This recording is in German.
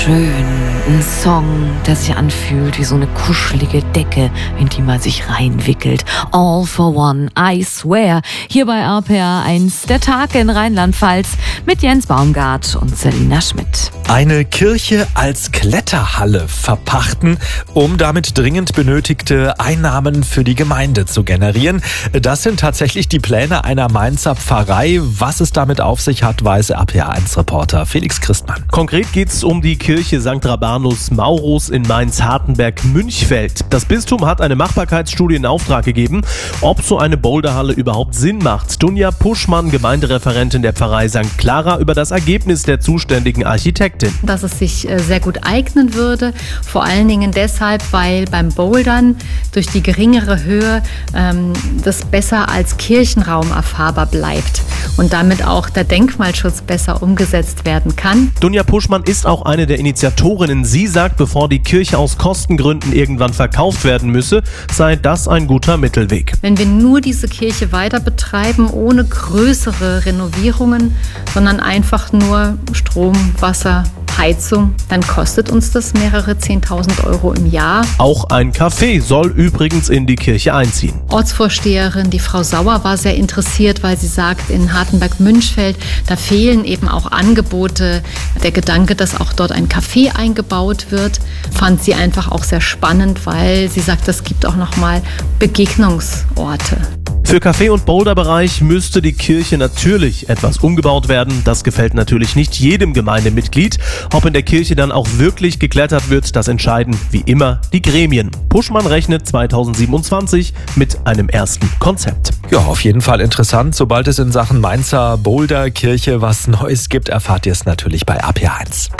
Schön, ein Song, der sich anfühlt wie so eine kuschelige Decke, in die man sich reinwickelt. All for One, I Swear. Hier bei RPR 1, der Tag in Rheinland-Pfalz mit Jens Baumgart und Selina Schmidt. Eine Kirche als Kletterhalle verpachten, um damit dringend benötigte Einnahmen für die Gemeinde zu generieren. Das sind tatsächlich die Pläne einer Mainzer Pfarrei. Was es damit auf sich hat, weiß RPR1-Reporter Felix Christmann. Konkret geht es um die Kirche St. Rabanus Maurus in Mainz-Hartenberg-Münchfeld. Das Bistum hat eine Machbarkeitsstudie in Auftrag gegeben, ob so eine Boulderhalle überhaupt Sinn macht. Dunja Puschmann, Gemeindereferentin der Pfarrei St. Clara, über das Ergebnis der zuständigen Architektin. Dass es sich sehr gut eignen würde, vor allen Dingen deshalb, weil beim Bouldern durch die geringere Höhe das besser als Kirchenraum erfahrbar bleibt und damit auch der Denkmalschutz besser umgesetzt werden kann. Dunja Puschmann ist auch eine der Initiatorinnen. Sie sagt, bevor die Kirche aus Kostengründen irgendwann verkauft werden müsse, sei das ein guter Mittelweg. Wenn wir nur diese Kirche weiter betreiben, ohne größere Renovierungen, sondern einfach nur Strom, Wasser, Heizung, dann kostet uns das mehrere 10.000 Euro im Jahr. Auch ein Café soll übrigens in die Kirche einziehen. Ortsvorsteherin, die Frau Sauer, war sehr interessiert, weil sie sagt, in Hartenberg-Münchfeld, da fehlen eben auch Angebote. Der Gedanke, dass auch dort ein Café eingebaut wird, fand sie einfach auch sehr spannend, weil sie sagt, es gibt auch nochmal Begegnungsorte. Für Café- und Boulderbereich müsste die Kirche natürlich etwas umgebaut werden. Das gefällt natürlich nicht jedem Gemeindemitglied. Ob in der Kirche dann auch wirklich geklettert wird, das entscheiden wie immer die Gremien. Puschmann rechnet 2027 mit einem ersten Konzept. Ja, auf jeden Fall interessant. Sobald es in Sachen Mainzer Boulderkirche was Neues gibt, erfahrt ihr es natürlich bei RPR1.